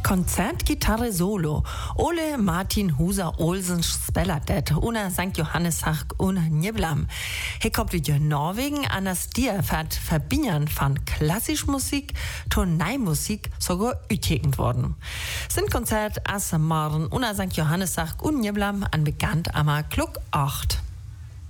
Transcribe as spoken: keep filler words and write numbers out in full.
Konzertgitarre Solo. Ole Martin Huser Olsen spelat det under Sankt Johanneshag und Njeblam. He kommt wieder Norwegen an das Stier fährt Verbindern von klassisch Musik, Toneimusik sogar ütigend worden. Sind Konzert as morgen unter Sankt Johanneshag und Njeblam an bekannt am Klug acht.